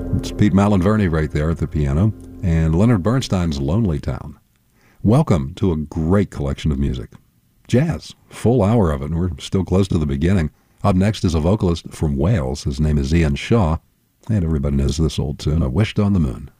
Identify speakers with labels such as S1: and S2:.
S1: It's Pete Malinverni right there at the piano, and Leonard Bernstein's Lonely Town. Welcome to a great collection of music. Jazz, full hour of it, and we're still close to the beginning. Up next is a vocalist from Wales. His name is Ian Shaw, and everybody knows this old tune, I Wished on the Moon.